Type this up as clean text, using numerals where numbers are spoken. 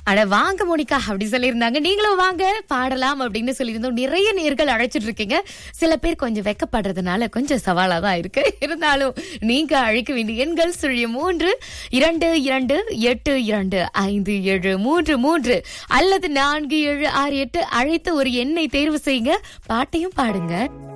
அட வாங்க மோனிகா அப்படி சொல்லியிருந்தாங்க. நீங்களும் வாங்க பாடலாம் அப்படின்னு சொல்லியிருந்தோம். நிறைய நேர்கள் அழைச்சிட்டு இருக்கீங்க. சில பேர் கொஞ்சம் வெக்கப்படுறதுனால கொஞ்சம் சவாலா தான் இருக்கு. இருந்தாலும் நீங்க அழைக்க வேண்டிய எண்கள் 0322825733 அல்லது 4768 அழைத்து ஒரு எண்ணை தேர்வு செய்யுங்க. பாட்டையும் பாடுங்க.